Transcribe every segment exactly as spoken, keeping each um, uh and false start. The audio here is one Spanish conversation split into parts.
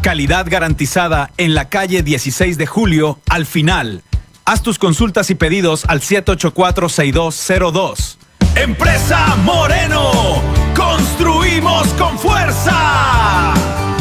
Calidad garantizada en la calle dieciséis de julio, al final. Haz tus consultas y pedidos al siete ocho cuatro, seis dos cero dos. Empresa Moreno, construimos con fuerza.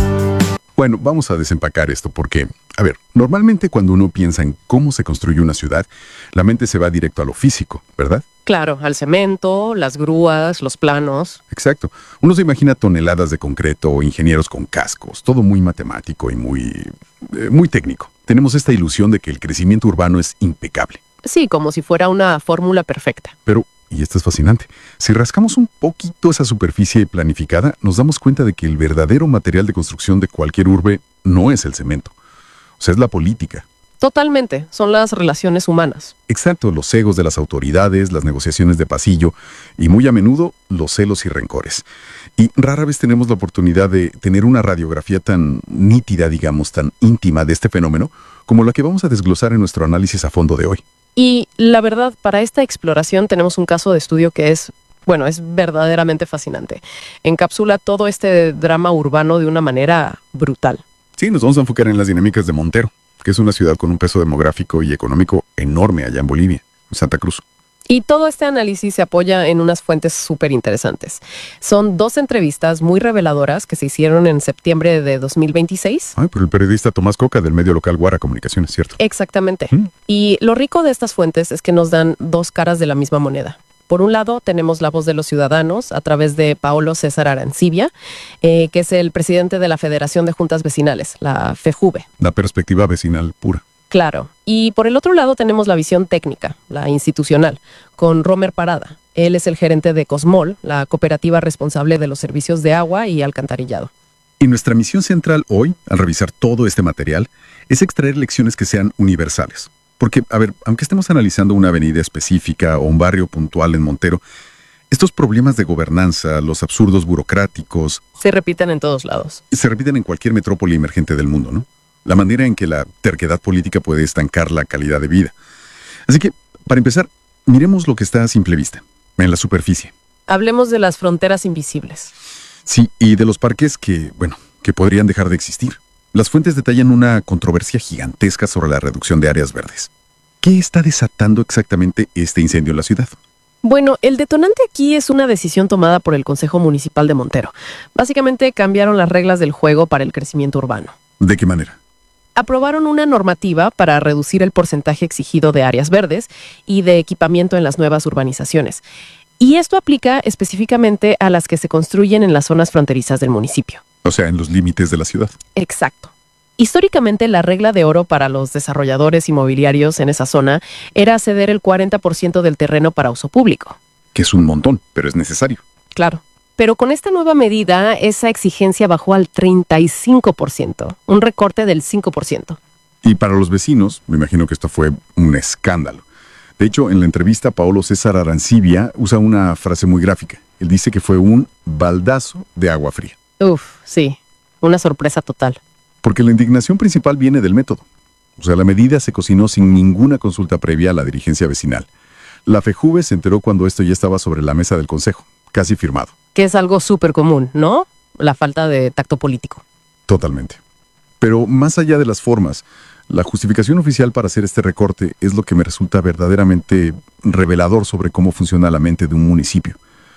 Bueno, vamos a desempacar esto porque, a ver, normalmente cuando uno piensa en cómo se construye una ciudad, la mente se va directo a lo físico, ¿verdad? Claro, al cemento, las grúas, los planos. Exacto. Uno se imagina toneladas de concreto o ingenieros con cascos, todo muy matemático y muy, eh, muy técnico. Tenemos esta ilusión de que el crecimiento urbano es impecable. Sí, como si fuera una fórmula perfecta. Pero, y esto es fascinante, si rascamos un poquito esa superficie planificada, nos damos cuenta de que el verdadero material de construcción de cualquier urbe no es el cemento. O sea, es la política. Totalmente, son las relaciones humanas. Exacto, los egos de las autoridades, las negociaciones de pasillo y muy a menudo los celos y rencores. Y rara vez tenemos la oportunidad de tener una radiografía tan nítida, digamos, tan íntima de este fenómeno como la que vamos a desglosar en nuestro análisis a fondo de hoy. Y la verdad, para esta exploración tenemos un caso de estudio que es, bueno, es verdaderamente fascinante. Encapsula todo este drama urbano de una manera brutal. Sí, nos vamos a enfocar en las dinámicas de Montero, que es una ciudad con un peso demográfico y económico enorme allá en Bolivia, en Santa Cruz. Y todo este análisis se apoya en unas fuentes súper interesantes. Son dos entrevistas muy reveladoras que se hicieron en septiembre de dos mil veintiséis. Ay, por el periodista Tomás Coca del medio local Guara Comunicaciones, ¿cierto? Exactamente. ¿Mm? Y lo rico de estas fuentes es que nos dan dos caras de la misma moneda. Por un lado, tenemos la voz de los ciudadanos a través de Paolo César Arancibia, eh, que es el presidente de la Federación de Juntas Vecinales, la FEJUVE. La perspectiva vecinal pura. Claro. Y por el otro lado tenemos la visión técnica, la institucional, con Romer Parada. Él es el gerente de Cosmol, la cooperativa responsable de los servicios de agua y alcantarillado. Y nuestra misión central hoy, al revisar todo este material, es extraer lecciones que sean universales. Porque, a ver, aunque estemos analizando una avenida específica o un barrio puntual en Montero, estos problemas de gobernanza, los absurdos burocráticos... se repiten en todos lados. Se repiten en cualquier metrópoli emergente del mundo, ¿no? La manera en que la terquedad política puede estancar la calidad de vida. Así que, para empezar, miremos lo que está a simple vista, en la superficie. Hablemos de las fronteras invisibles. Sí, y de los parques que, bueno, que podrían dejar de existir. Las fuentes detallan una controversia gigantesca sobre la reducción de áreas verdes. ¿Qué está desatando exactamente este incendio en la ciudad? Bueno, el detonante aquí es una decisión tomada por el Consejo Municipal de Montero. Básicamente cambiaron las reglas del juego para el crecimiento urbano. ¿De qué manera? Aprobaron una normativa para reducir el porcentaje exigido de áreas verdes y de equipamiento en las nuevas urbanizaciones. Y esto aplica específicamente a las que se construyen en las zonas fronterizas del municipio. O sea, en los límites de la ciudad. Exacto. Históricamente, la regla de oro para los desarrolladores inmobiliarios en esa zona era ceder el cuarenta por ciento del terreno para uso público. Que es un montón, pero es necesario. Claro. Pero con esta nueva medida, esa exigencia bajó al treinta y cinco por ciento, un recorte del cinco por ciento. Y para los vecinos, me imagino que esto fue un escándalo. De hecho, en la entrevista, Paolo César Arancibia usa una frase muy gráfica. Él dice que fue un baldazo de agua fría. Uf, sí, una sorpresa total. Porque la indignación principal viene del método. O sea, la medida se cocinó sin ninguna consulta previa a la dirigencia vecinal. La FEJUVE se enteró cuando esto ya estaba sobre la mesa del consejo, casi firmado. Que es algo súper común, ¿no? La falta de tacto político. Totalmente. Pero más allá de las formas, la justificación oficial para hacer este recorte es lo que me resulta verdaderamente revelador sobre cómo funciona la mente de un municipio.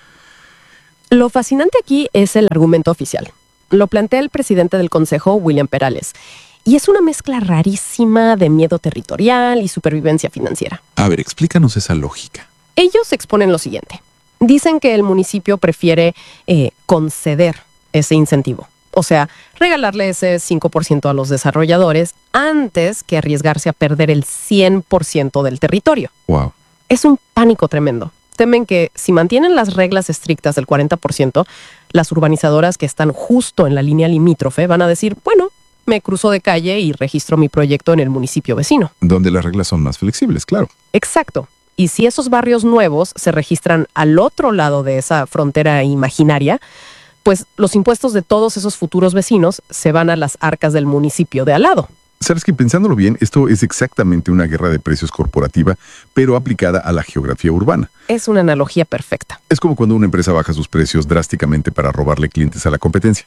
Lo fascinante aquí es el argumento oficial. Lo plantea el presidente del consejo, William Perales. Y es una mezcla rarísima de miedo territorial y supervivencia financiera. A ver, explícanos esa lógica. Ellos exponen lo siguiente. Dicen que el municipio prefiere eh, conceder ese incentivo. O sea, regalarle ese cinco por ciento a los desarrolladores antes que arriesgarse a perder el cien por ciento del territorio. Wow. Es un pánico tremendo. Temen que si mantienen las reglas estrictas del cuarenta por ciento, las urbanizadoras que están justo en la línea limítrofe van a decir, bueno, me cruzo de calle y registro mi proyecto en el municipio vecino. Donde las reglas son más flexibles, claro. Exacto. Y si esos barrios nuevos se registran al otro lado de esa frontera imaginaria, pues los impuestos de todos esos futuros vecinos se van a las arcas del municipio de al lado. Sabes que pensándolo bien, esto es exactamente una guerra de precios corporativa, pero aplicada a la geografía urbana. Es una analogía perfecta. Es como cuando una empresa baja sus precios drásticamente para robarle clientes a la competencia.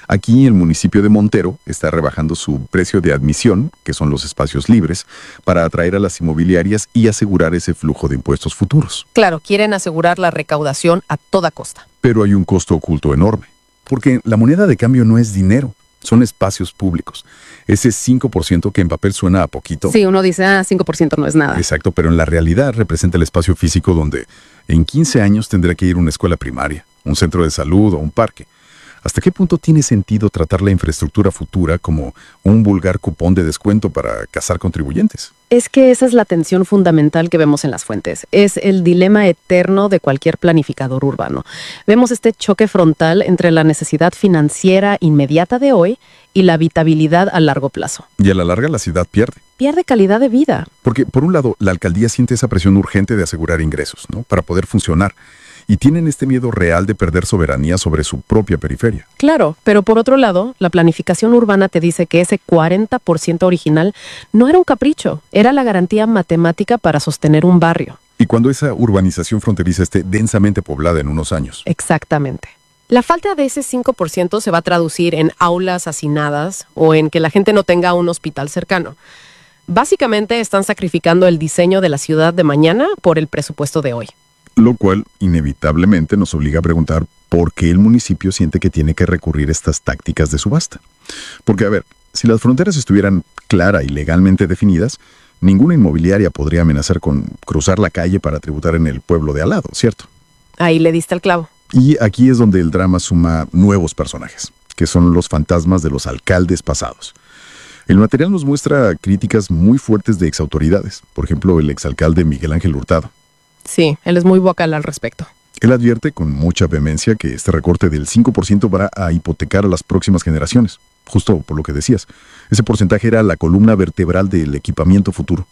Aquí el municipio de Montero está rebajando su precio de admisión, que son los espacios libres, para atraer a las inmobiliarias y asegurar ese flujo de impuestos futuros. Claro, quieren asegurar la recaudación a toda costa. Pero hay un costo oculto enorme, porque la moneda de cambio no es dinero, son espacios públicos. Ese cinco por ciento que en papel suena a poquito. Sí, uno dice, ah, cinco por ciento no es nada. Exacto, pero en la realidad representa el espacio físico donde en quince años tendrá que ir una escuela primaria, un centro de salud o un parque. ¿Hasta qué punto tiene sentido tratar la infraestructura futura como un vulgar cupón de descuento para cazar contribuyentes? Es que esa es la tensión fundamental que vemos en las fuentes. Es el dilema eterno de cualquier planificador urbano. Vemos este choque frontal entre la necesidad financiera inmediata de hoy y la habitabilidad a largo plazo. Y a la larga la ciudad pierde. Pierde calidad de vida. Porque, por un lado, la alcaldía siente esa presión urgente de asegurar ingresos, ¿no?, para poder funcionar. Y tienen este miedo real de perder soberanía sobre su propia periferia. Claro, pero por otro lado, la planificación urbana te dice que ese cuarenta por ciento original no era un capricho, era la garantía matemática para sostener un barrio. Y cuando esa urbanización fronteriza esté densamente poblada en unos años. Exactamente. La falta de ese cinco por ciento se va a traducir en aulas hacinadas o en que la gente no tenga un hospital cercano. Básicamente están sacrificando el diseño de la ciudad de mañana por el presupuesto de hoy. Lo cual inevitablemente nos obliga a preguntar por qué el municipio siente que tiene que recurrir a estas tácticas de subasta. Porque, a ver, si las fronteras estuvieran clara y legalmente definidas, ninguna inmobiliaria podría amenazar con cruzar la calle para tributar en el pueblo de al lado, ¿cierto? Ahí le diste el clavo. Y aquí es donde el drama suma nuevos personajes, que son los fantasmas de los alcaldes pasados. El material nos muestra críticas muy fuertes de exautoridades, por ejemplo, el exalcalde Miguel Ángel Hurtado. Sí, él es muy vocal al respecto. Él advierte con mucha vehemencia que este recorte del cinco por ciento va a hipotecar a las próximas generaciones, justo por lo que decías. Ese porcentaje era la columna vertebral del equipamiento futuro.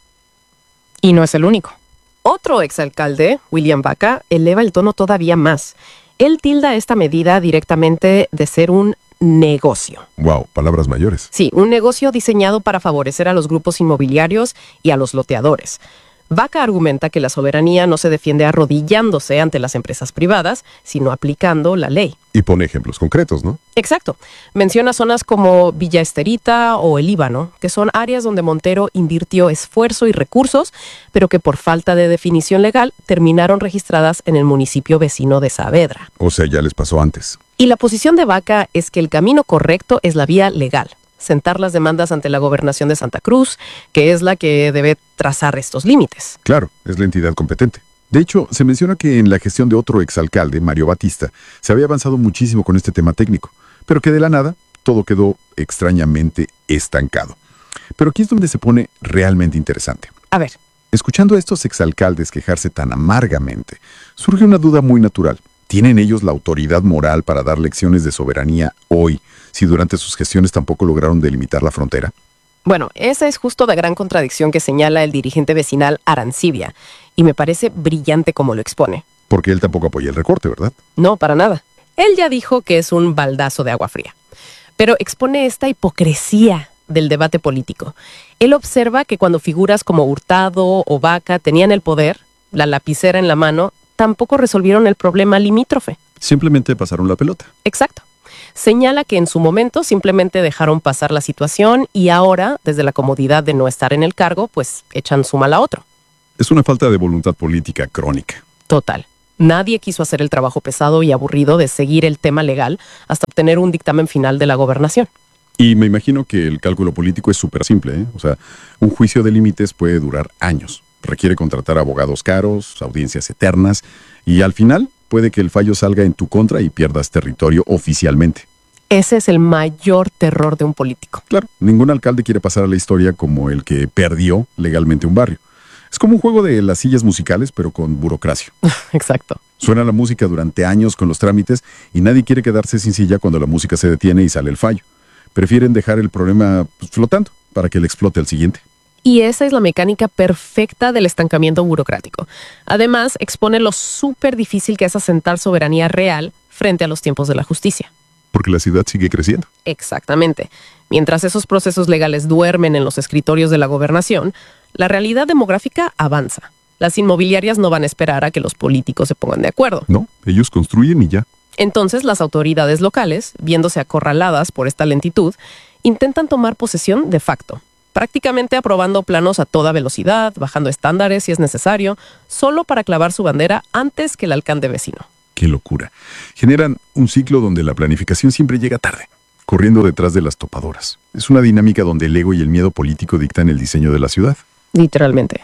Y no es el único. Otro exalcalde, William Baca, eleva el tono todavía más. Él tilda esta medida directamente de ser un negocio. Wow, palabras mayores. Sí, un negocio diseñado para favorecer a los grupos inmobiliarios y a los loteadores. Baca argumenta que la soberanía no se defiende arrodillándose ante las empresas privadas, sino aplicando la ley. Y pone ejemplos concretos, ¿no? Exacto. Menciona zonas como Villa Esterita o el Líbano, que son áreas donde Montero invirtió esfuerzo y recursos, pero que por falta de definición legal terminaron registradas en el municipio vecino de Saavedra. O sea, ya les pasó antes. Y la posición de Baca es que el camino correcto es la vía legal. Sentar las demandas ante la Gobernación de Santa Cruz, que es la que debe trazar estos límites. Claro, es la entidad competente. De hecho, se menciona que en la gestión de otro exalcalde, Mario Batista, se había avanzado muchísimo con este tema técnico, pero que de la nada todo quedó extrañamente estancado. Pero aquí es donde se pone realmente interesante. A ver. Escuchando a estos exalcaldes quejarse tan amargamente, surge una duda muy natural. ¿Tienen ellos la autoridad moral para dar lecciones de soberanía hoy, si durante sus gestiones tampoco lograron delimitar la frontera? Bueno, esa es justo la gran contradicción que señala el dirigente vecinal Arancibia, y me parece brillante como lo expone. Porque él tampoco apoya el recorte, ¿verdad? No, para nada. Él ya dijo que es un baldazo de agua fría. Pero expone esta hipocresía del debate político. Él observa que cuando figuras como Hurtado o Baca tenían el poder, la lapicera en la mano, tampoco resolvieron el problema limítrofe. Simplemente pasaron la pelota. Exacto. Señala que en su momento simplemente dejaron pasar la situación y ahora, desde la comodidad de no estar en el cargo, pues echan su mal a otro. Es una falta de voluntad política crónica. Total. Nadie quiso hacer el trabajo pesado y aburrido de seguir el tema legal hasta obtener un dictamen final de la gobernación. Y me imagino que el cálculo político es súper simple, ¿eh? O sea, un juicio de límites puede durar años. Requiere contratar abogados caros, audiencias eternas, y al final puede que el fallo salga en tu contra y pierdas territorio oficialmente. Ese es el mayor terror de un político. Claro, ningún alcalde quiere pasar a la historia como el que perdió legalmente un barrio. Es como un juego de las sillas musicales, pero con burocracia. Exacto. Suena la música durante años con los trámites y nadie quiere quedarse sin silla cuando la música se detiene y sale el fallo. Prefieren dejar el problema pues, flotando para que le explote al siguiente. Y esa es la mecánica perfecta del estancamiento burocrático. Además, expone lo súper difícil que es asentar soberanía real frente a los tiempos de la justicia. Porque la ciudad sigue creciendo. Exactamente. Mientras esos procesos legales duermen en los escritorios de la gobernación, la realidad demográfica avanza. Las inmobiliarias no van a esperar a que los políticos se pongan de acuerdo. No, ellos construyen y ya. Entonces las autoridades locales, viéndose acorraladas por esta lentitud, intentan tomar posesión de facto, prácticamente aprobando planos a toda velocidad, bajando estándares si es necesario, solo para clavar su bandera antes que el alcalde vecino. ¡Qué locura! Generan un ciclo donde la planificación siempre llega tarde, corriendo detrás de las topadoras. Es una dinámica donde el ego y el miedo político dictan el diseño de la ciudad. Literalmente.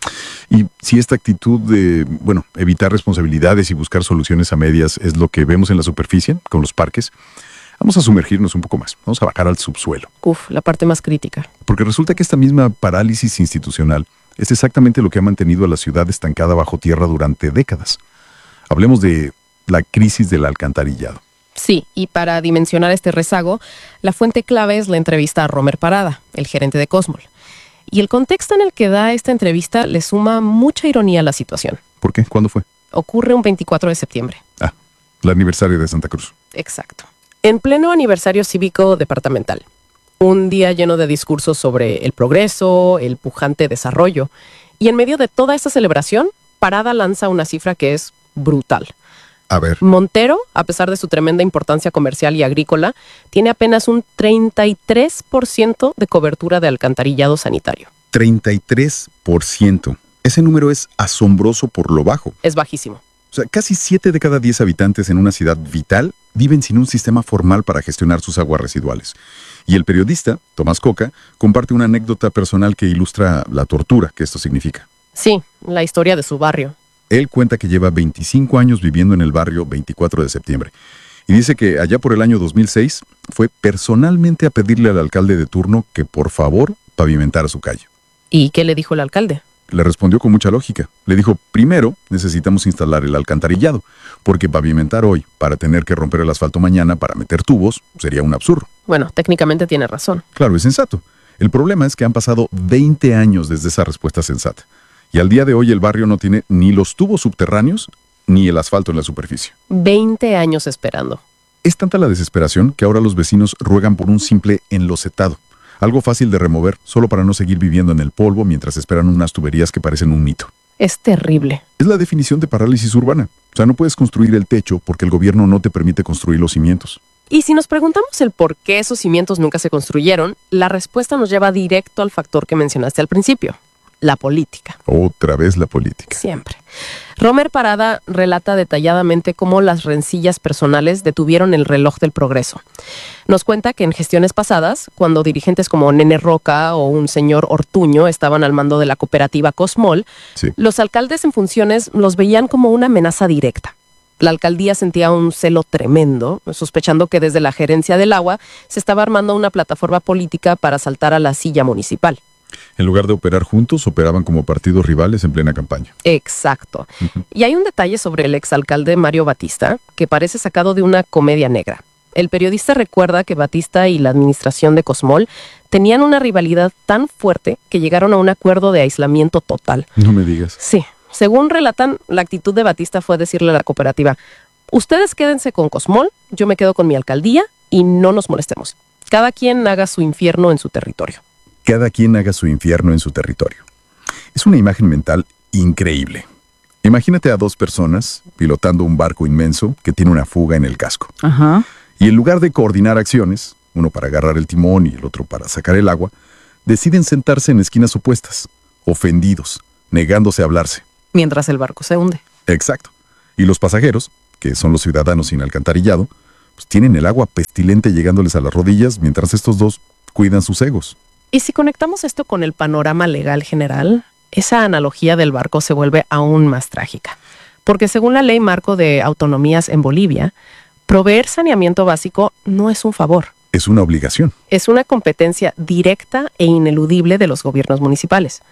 Y si esta actitud de, bueno, evitar responsabilidades y buscar soluciones a medias es lo que vemos en la superficie, con los parques, vamos a sumergirnos un poco más. Vamos a bajar al subsuelo. Uf, la parte más crítica. Porque resulta que esta misma parálisis institucional es exactamente lo que ha mantenido a la ciudad estancada bajo tierra durante décadas. Hablemos de la crisis del alcantarillado. Sí, y para dimensionar este rezago, la fuente clave es la entrevista a Romer Parada, el gerente de Cosmol. Y el contexto en el que da esta entrevista le suma mucha ironía a la situación. ¿Por qué? ¿Cuándo fue? Ocurre un veinticuatro de septiembre. Ah, el aniversario de Santa Cruz. Exacto. En pleno aniversario cívico departamental. Un día lleno de discursos sobre el progreso, el pujante desarrollo. Y en medio de toda esta celebración, Parada lanza una cifra que es brutal. A ver. Montero, a pesar de su tremenda importancia comercial y agrícola, tiene apenas un treinta y tres por ciento de cobertura de alcantarillado sanitario. treinta y tres por ciento. Ese número es asombroso por lo bajo. Es bajísimo. O sea, casi siete de cada diez habitantes en una ciudad vital viven sin un sistema formal para gestionar sus aguas residuales. Y el periodista, Tomás Coca, comparte una anécdota personal que ilustra la tortura que esto significa. Sí, la historia de su barrio. Él cuenta que lleva veinticinco años viviendo en el barrio veinticuatro de septiembre. Y dice que allá por el año dos mil seis fue personalmente a pedirle al alcalde de turno que por favor pavimentara su calle. ¿Y qué le dijo el alcalde? Le respondió con mucha lógica. Le dijo, primero necesitamos instalar el alcantarillado, porque pavimentar hoy para tener que romper el asfalto mañana para meter tubos sería un absurdo. Bueno, técnicamente tiene razón. Claro, es sensato. El problema es que han pasado veinte años desde esa respuesta sensata. Y al día de hoy el barrio no tiene ni los tubos subterráneos ni el asfalto en la superficie. veinte años esperando. Es tanta la desesperación que ahora los vecinos ruegan por un simple enlocetado. Algo fácil de remover, solo para no seguir viviendo en el polvo mientras esperan unas tuberías que parecen un mito. Es terrible. Es la definición de parálisis urbana. O sea, no puedes construir el techo porque el gobierno no te permite construir los cimientos. Y si nos preguntamos el por qué esos cimientos nunca se construyeron, la respuesta nos lleva directo al factor que mencionaste al principio. La política. Otra vez la política. Siempre. Romer Parada relata detalladamente cómo las rencillas personales detuvieron el reloj del progreso. Nos cuenta que en gestiones pasadas, cuando dirigentes como Nene Roca o un señor Ortuño estaban al mando de la cooperativa Cosmol, Sí. los alcaldes en funciones los veían como una amenaza directa. La alcaldía sentía un celo tremendo, sospechando que desde la gerencia del agua se estaba armando una plataforma política para saltar a la silla municipal. En lugar de operar juntos, operaban como partidos rivales en plena campaña. Exacto. Y hay un detalle sobre el exalcalde Mario Batista que parece sacado de una comedia negra. El periodista recuerda que Batista y la administración de Cosmol tenían una rivalidad tan fuerte que llegaron a un acuerdo de aislamiento total. No me digas. Sí. Según relatan, la actitud de Batista fue decirle a la cooperativa: ustedes quédense con Cosmol, yo me quedo con mi alcaldía y no nos molestemos. Cada quien haga su infierno en su territorio. Cada quien haga su infierno en su territorio. Es una imagen mental increíble. Imagínate a dos personas pilotando un barco inmenso que tiene una fuga en el casco. Ajá. Y en lugar de coordinar acciones, uno para agarrar el timón y el otro para sacar el agua, deciden sentarse en esquinas opuestas, ofendidos, negándose a hablarse. Mientras el barco se hunde. Exacto. Y los pasajeros, que son los ciudadanos sin alcantarillado, pues tienen el agua pestilente llegándoles a las rodillas mientras estos dos cuidan sus egos. Y si conectamos esto con el panorama legal general, esa analogía del barco se vuelve aún más trágica. Porque según la ley marco de autonomías en Bolivia, proveer saneamiento básico no es un favor. Es una obligación. Es una competencia directa e ineludible de los gobiernos municipales.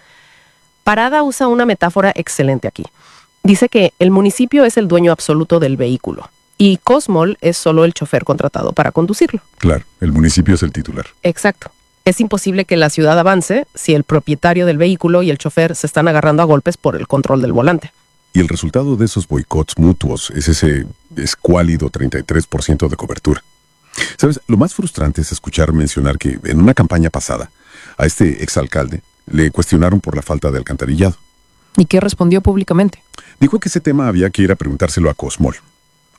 Parada usa una metáfora excelente aquí. Dice que el municipio es el dueño absoluto del vehículo y Cosmol es solo el chofer contratado para conducirlo. Claro, el municipio es el titular. Exacto. Es imposible que la ciudad avance si el propietario del vehículo y el chofer se están agarrando a golpes por el control del volante. Y el resultado de esos boicots mutuos es ese escuálido treinta y tres por ciento de cobertura. ¿Sabes? Lo más frustrante es escuchar mencionar que en una campaña pasada a este exalcalde le cuestionaron por la falta de alcantarillado. ¿Y qué respondió públicamente? Dijo que ese tema había que ir a preguntárselo a Cosmol.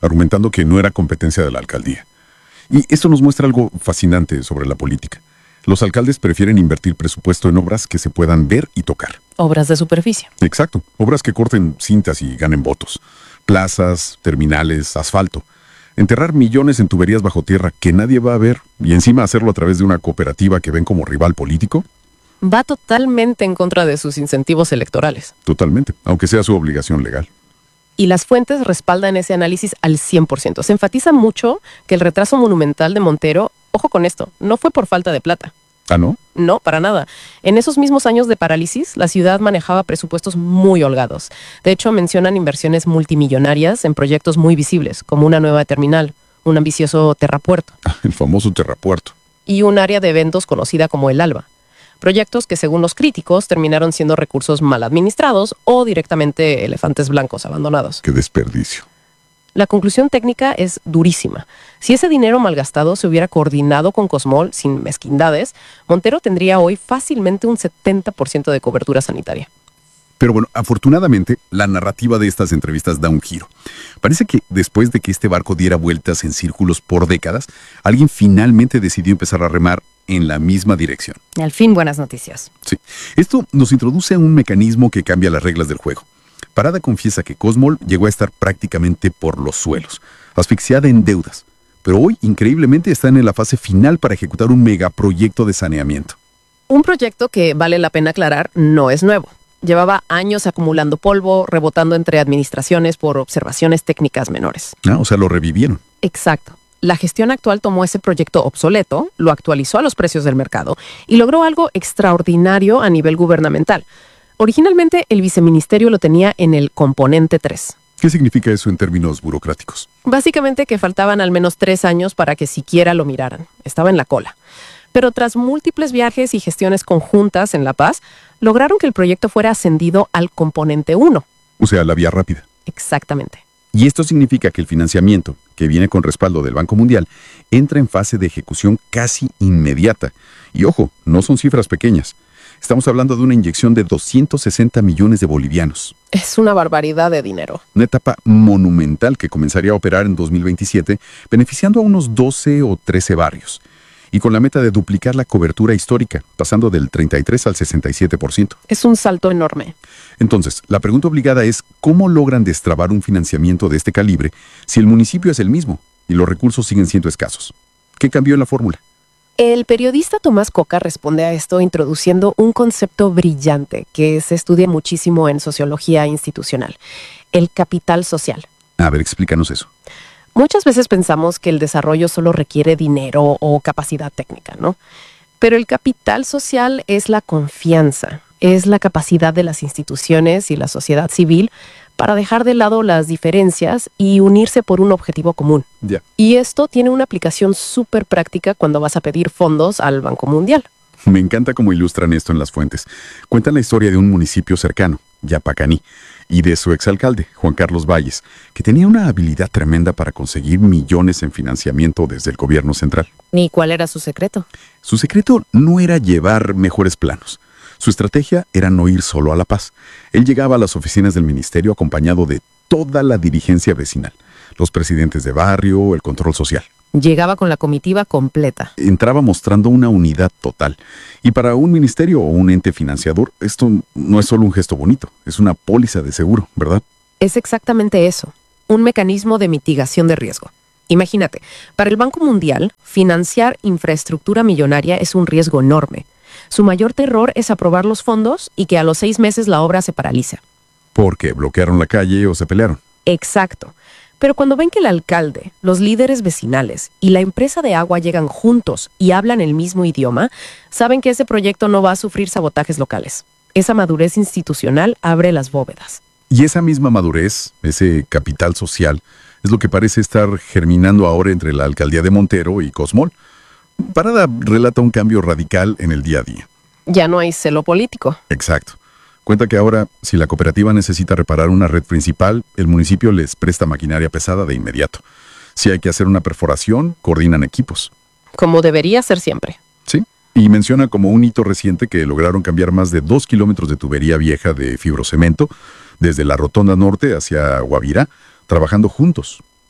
argumentando que no era competencia de la alcaldía. Y esto nos muestra algo fascinante sobre la política. Los alcaldes prefieren invertir presupuesto en obras que se puedan ver y tocar. Obras de superficie. Exacto, obras que corten cintas y ganen votos. Plazas, terminales, asfalto. Enterrar millones en tuberías bajo tierra que nadie va a ver y encima hacerlo a través de una cooperativa que ven como rival político. Va totalmente en contra de sus incentivos electorales. Totalmente, aunque sea su obligación legal. Y las fuentes respaldan ese análisis al cien por ciento. Se enfatiza mucho que el retraso monumental de Montero, ojo con esto, no fue por falta de plata. ¿Ah, no? No, para nada. En esos mismos años de parálisis, la ciudad manejaba presupuestos muy holgados. De hecho, mencionan inversiones multimillonarias en proyectos muy visibles, como una nueva terminal, un ambicioso terrapuerto. El famoso terrapuerto. Y un área de eventos conocida como el Alba. Proyectos que, según los críticos, terminaron siendo recursos mal administrados o directamente elefantes blancos abandonados. ¡Qué desperdicio! La conclusión técnica es durísima. Si ese dinero malgastado se hubiera coordinado con Cosmol sin mezquindades, Montero tendría hoy fácilmente un setenta por ciento de cobertura sanitaria. Pero bueno, afortunadamente, la narrativa de estas entrevistas da un giro. Parece que después de que este barco diera vueltas en círculos por décadas, alguien finalmente decidió empezar a remar en la misma dirección. Al fin, buenas noticias. Sí. Esto nos introduce a un mecanismo que cambia las reglas del juego. Parada confiesa que Cosmol llegó a estar prácticamente por los suelos, asfixiada en deudas, pero hoy, increíblemente, están en la fase final para ejecutar un megaproyecto de saneamiento. Un proyecto que, vale la pena aclarar, no es nuevo. Llevaba años acumulando polvo, rebotando entre administraciones por observaciones técnicas menores. Ah, o sea, lo revivieron. Exacto. La gestión actual tomó ese proyecto obsoleto, lo actualizó a los precios del mercado y logró algo extraordinario a nivel gubernamental. Originalmente, el viceministerio lo tenía en el componente tres. ¿Qué significa eso en términos burocráticos? Básicamente que faltaban al menos tres años para que siquiera lo miraran. Estaba en la cola. Pero tras múltiples viajes y gestiones conjuntas en La Paz, lograron que el proyecto fuera ascendido al componente uno. O sea, la vía rápida. Exactamente. Y esto significa que el financiamiento, que viene con respaldo del Banco Mundial, entra en fase de ejecución casi inmediata. Y ojo, no son cifras pequeñas. Estamos hablando de una inyección de doscientos sesenta millones de bolivianos. Es una barbaridad de dinero. Una etapa monumental que comenzaría a operar en dos mil veintisiete, beneficiando a unos doce o trece barrios. Y con la meta de duplicar la cobertura histórica, pasando del treinta y tres al sesenta y siete por ciento. Es un salto enorme. Entonces, la pregunta obligada es, ¿cómo logran destrabar un financiamiento de este calibre si el municipio es el mismo y los recursos siguen siendo escasos? ¿Qué cambió en la fórmula? El periodista Tomás Coca responde a esto introduciendo un concepto brillante que se estudia muchísimo en sociología institucional, el capital social. A ver, explícanos eso. Muchas veces pensamos que el desarrollo solo requiere dinero o capacidad técnica, ¿no? Pero el capital social es la confianza, es la capacidad de las instituciones y la sociedad civil para dejar de lado las diferencias y unirse por un objetivo común. Ya. Y esto tiene una aplicación súper práctica cuando vas a pedir fondos al Banco Mundial. Me encanta cómo ilustran esto en las fuentes. Cuentan la historia de un municipio cercano, Yapacaní, y de su exalcalde, Juan Carlos Valles, que tenía una habilidad tremenda para conseguir millones en financiamiento desde el gobierno central. ¿Y cuál era su secreto? Su secreto no era llevar mejores planos. Su estrategia era no ir solo a La Paz. Él llegaba a las oficinas del ministerio acompañado de toda la dirigencia vecinal, los presidentes de barrio, el control social. Llegaba con la comitiva completa. Entraba mostrando una unidad total. Y para un ministerio o un ente financiador, esto no es solo un gesto bonito, es una póliza de seguro, ¿verdad? Es exactamente eso, un mecanismo de mitigación de riesgo. Imagínate, para el Banco Mundial, financiar infraestructura millonaria es un riesgo enorme. Su mayor terror es aprobar los fondos y que a los seis meses la obra se paraliza. Porque bloquearon la calle o se pelearon. Exacto. Pero cuando ven que el alcalde, los líderes vecinales y la empresa de agua llegan juntos y hablan el mismo idioma, saben que ese proyecto no va a sufrir sabotajes locales. Esa madurez institucional abre las bóvedas. Y esa misma madurez, ese capital social, es lo que parece estar germinando ahora entre la alcaldía de Montero y Cosmol. Parada relata un cambio radical en el día a día. Ya no hay celo político. Exacto. Cuenta que ahora, si la cooperativa necesita reparar una red principal, el municipio les presta maquinaria pesada de inmediato. Si hay que hacer una perforación, coordinan equipos. Como debería ser siempre. Sí. Y menciona como un hito reciente que lograron cambiar más de dos kilómetros de tubería vieja de fibrocemento desde la Rotonda Norte hacia Guavirá, trabajando juntos.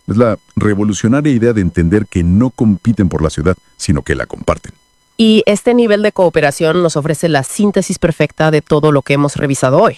Es la revolucionaria idea de entender que no compiten por la ciudad, sino que la comparten. Y este nivel de cooperación nos ofrece la síntesis perfecta de todo lo que hemos revisado hoy.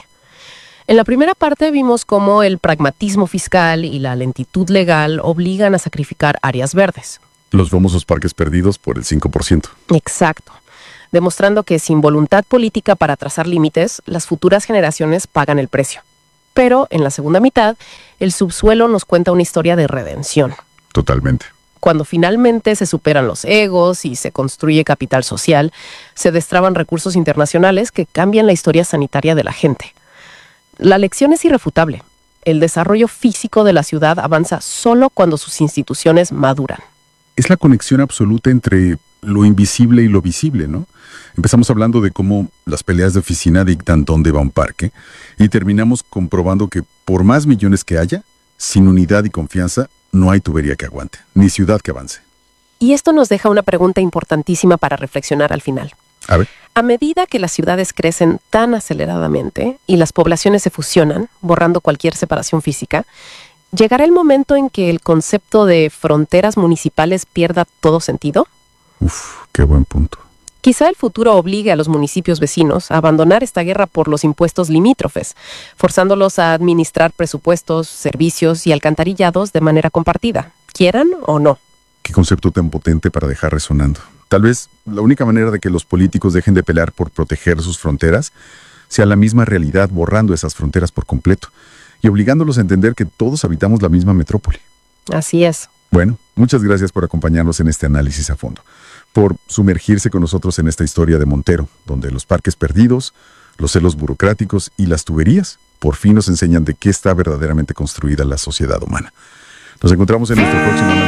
En la primera parte vimos cómo el pragmatismo fiscal y la lentitud legal obligan a sacrificar áreas verdes. Los famosos parques perdidos por el cinco por ciento. Exacto. Demostrando que sin voluntad política para trazar límites, las futuras generaciones pagan el precio. Pero en la segunda mitad, el subsuelo nos cuenta una historia de redención. Totalmente. Cuando finalmente se superan los egos y se construye capital social, se destraban recursos internacionales que cambian la historia sanitaria de la gente. La lección es irrefutable. El desarrollo físico de la ciudad avanza solo cuando sus instituciones maduran. Es la conexión absoluta entre lo invisible y lo visible, ¿no? Empezamos hablando de cómo las peleas de oficina dictan dónde va un parque y terminamos comprobando que por más millones que haya, sin unidad y confianza, no hay tubería que aguante, ni ciudad que avance. Y esto nos deja una pregunta importantísima para reflexionar al final. A ver. A medida que las ciudades crecen tan aceleradamente y las poblaciones se fusionan, borrando cualquier separación física, ¿llegará el momento en que el concepto de fronteras municipales pierda todo sentido? Uf, qué buen punto. Quizá el futuro obligue a los municipios vecinos a abandonar esta guerra por los impuestos limítrofes, forzándolos a administrar presupuestos, servicios y alcantarillados de manera compartida, quieran o no. Qué concepto tan potente para dejar resonando. Tal vez la única manera de que los políticos dejen de pelear por proteger sus fronteras sea la misma realidad borrando esas fronteras por completo y obligándolos a entender que todos habitamos la misma metrópoli. Así es. Bueno, muchas gracias por acompañarnos en este análisis a fondo, por sumergirse con nosotros en esta historia de Montero, donde los parques perdidos, los celos burocráticos y las tuberías por fin nos enseñan de qué está verdaderamente construida la sociedad humana. Nos encontramos en nuestro próximo análisis.